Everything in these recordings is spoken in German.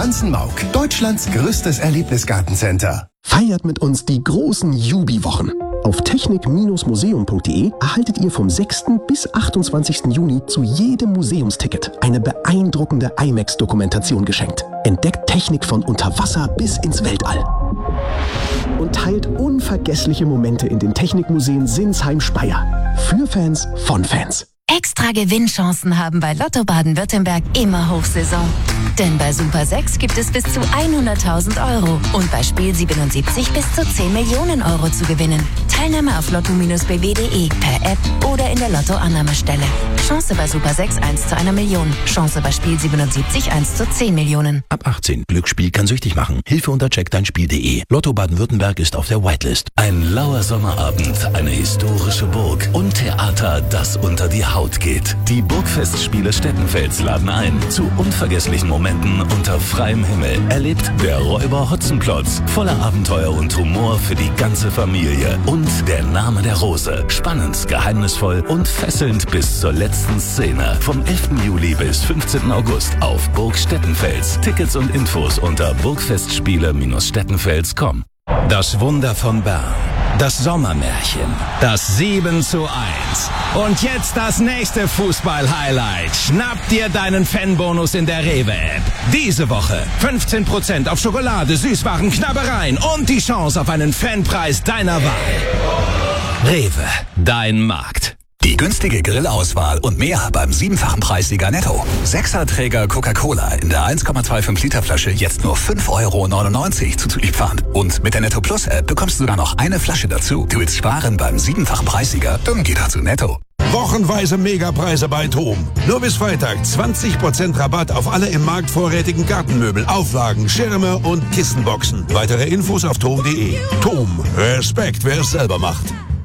Schanzenmauk, Deutschlands größtes Erlebnisgartencenter. Feiert mit uns die großen Jubi-Wochen. Auf technik-museum.de erhaltet ihr vom 6. bis 28. Juni zu jedem Museumsticket eine beeindruckende IMAX-Dokumentation geschenkt. Entdeckt Technik von unter Wasser bis ins Weltall. Und teilt unvergessliche Momente in den Technikmuseen Sinsheim-Speyer. Für Fans von Fans. Extra Gewinnchancen haben bei Lotto Baden-Württemberg immer Hochsaison. Denn bei Super 6 gibt es bis zu 100.000 € und bei Spiel 77 bis zu 10 Millionen € zu gewinnen. Teilnahme auf lotto-bw.de, per App oder in der Lotto-Annahmestelle. Chance bei Super 6 1 zu 1 Million. Chance bei Spiel 77 1 zu 10 Millionen. Ab 18. Glücksspiel kann süchtig machen. Hilfe unter checkdeinspiel.de. Lotto Baden-Württemberg ist auf der Whitelist. Ein lauer Sommerabend, eine historische Burg und Theater, das unter die Haut geht. Die Burgfestspiele Stettenfels laden ein zu unvergesslichen Momenten unter freiem Himmel. Erlebt der Räuber Hotzenplotz, voller Abenteuer und Humor für die ganze Familie. Und der Name der Rose. Spannend, geheimnisvoll und fesselnd bis zur letzten Szene. Vom 11. Juli bis 15. August auf Burg Stettenfels. Tickets und Infos unter burgfestspiele-stettenfels.com. Das Wunder von Bern. Das Sommermärchen. Das 7:1. Und jetzt das nächste Fußball-Highlight. Schnapp dir deinen Fanbonus in der Rewe-App. Diese Woche 15% auf Schokolade, Süßwaren, Knabbereien und die Chance auf einen Fanpreis deiner Wahl. Rewe, dein Markt. Die günstige Grillauswahl und mehr beim 7-fachen Preissieger Netto. 6er-Träger Coca-Cola in der 1,25 Liter Flasche jetzt nur 5,99 € zu liefern. Und mit der Netto Plus App bekommst du sogar noch eine Flasche dazu. Du willst sparen beim 7-fachen Preissieger? Dann geh da zu Netto. Wochenweise Megapreise bei TOM. Nur bis Freitag 20% Rabatt auf alle im Markt vorrätigen Gartenmöbel, Auflagen, Schirme und Kissenboxen. Weitere Infos auf tom.de. TOM. Respekt, wer es selber macht.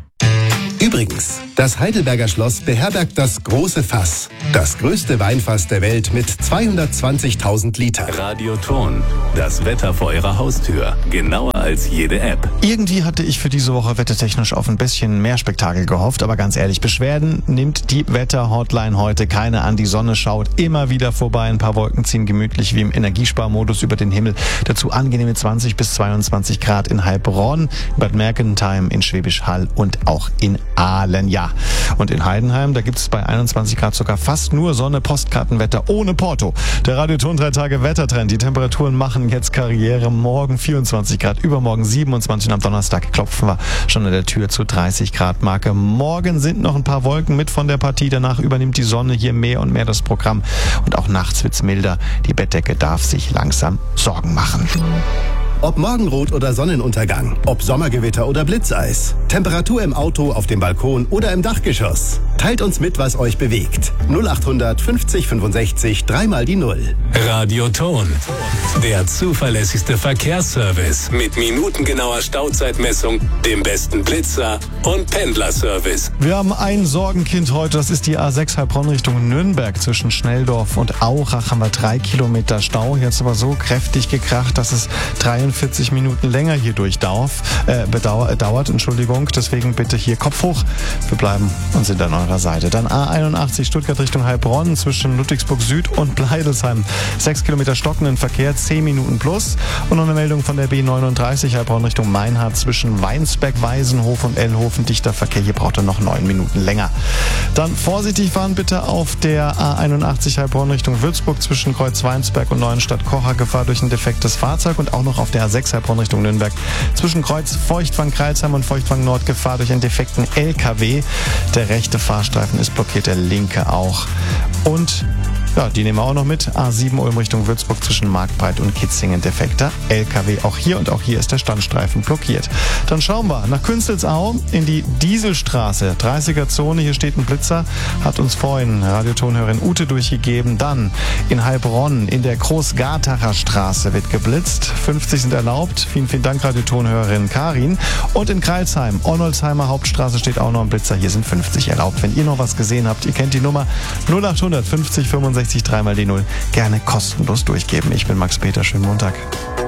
Übrigens, das Heidelberger Schloss beherbergt das große Fass. Das größte Weinfass der Welt mit 220.000 Litern. Radioton, das Wetter vor Ihrer Haustür. Genauer als jede App. Irgendwie hatte ich für diese Woche wettertechnisch auf ein bisschen mehr Spektakel gehofft, aber ganz ehrlich, Beschwerden nimmt die Wetter-Hotline heute keine an. Die Sonne schaut immer wieder vorbei, ein paar Wolken ziehen gemütlich wie im Energiesparmodus über den Himmel. Dazu angenehme 20 bis 22 Grad in Heilbronn, Bad Mergentheim, in Schwäbisch Hall und auch in Aalen, ja. Und in Heidenheim, da gibt es bei 21 Grad sogar fast nur Sonne, Postkartenwetter ohne Porto. Der Radioton 3 Tage Wettertrend. Die Temperaturen machen jetzt Karriere. Morgen 24 Grad, übermorgen 27 und am Donnerstag klopfen wir schon an der Tür zur 30 Grad Marke. Morgen sind noch ein paar Wolken mit von der Partie. Danach übernimmt die Sonne hier mehr und mehr das Programm. Und auch nachts wird's milder. Die Bettdecke darf sich langsam Sorgen machen. Ob Morgenrot oder Sonnenuntergang, ob Sommergewitter oder Blitzeis, Temperatur im Auto, auf dem Balkon oder im Dachgeschoss. Teilt uns mit, was euch bewegt. 0800 50 65 3 mal die 0. Radioton, der zuverlässigste Verkehrsservice mit minutengenauer Stauzeitmessung, dem besten Blitzer und Pendlerservice. Wir haben ein Sorgenkind heute, das ist die A6 Heilbronn Richtung Nürnberg. Zwischen Schnelldorf und Aurach haben wir 3 Kilometer Stau. Jetzt aber so kräftig gekracht, dass es 43 Minuten länger hier dauert. Deswegen bitte hier Kopf hoch. Wir bleiben und sind an eurer Seite. Dann A81 Stuttgart Richtung Heilbronn zwischen Ludwigsburg Süd und Bleidelsheim. 6 Kilometer stockenden Verkehr, 10 Minuten plus. Und noch eine Meldung von der B39 Heilbronn Richtung Meinhardt zwischen Weinsberg, Weisenhof und Ellhofen. Dichter Verkehr, hier braucht er noch 9 Minuten länger. Dann vorsichtig fahren bitte auf der A81 Heilbronn Richtung Würzburg zwischen Kreuz Weinsberg und Neuenstadt-Kocher. Gefahr durch ein defektes Fahrzeug. Und auch noch auf der A6 Heilbronn Richtung Nürnberg zwischen Kreuz Feuchtwang-Kreilsheim und Feuchtwang-Nord. Gefahr durch einen defekten LKW. Der rechte Fahrstreifen ist blockiert, der linke auch. Und ja, die nehmen wir auch noch mit. A7 Ulm Richtung Würzburg zwischen Marktbreit und Kitzingen defekter LKW. Auch hier ist der Standstreifen blockiert. Dann schauen wir nach Künzelsau in die Dieselstraße. 30er Zone, hier steht ein Blitzer. Hat uns vorhin Radiotonhörerin Ute durchgegeben. Dann in Heilbronn in der Großgartacher Straße wird geblitzt. 50 sind erlaubt. Vielen, vielen Dank, Radiotonhörerin Karin. Und in Kreilsheim, Onolsheimer Hauptstraße steht auch noch ein Blitzer. Hier sind 50 erlaubt. Wenn ihr noch was gesehen habt, ihr kennt die Nummer 0800 50 65 3 mal die 0. Gerne kostenlos durchgeben. Ich bin Max Peter. Schönen Montag.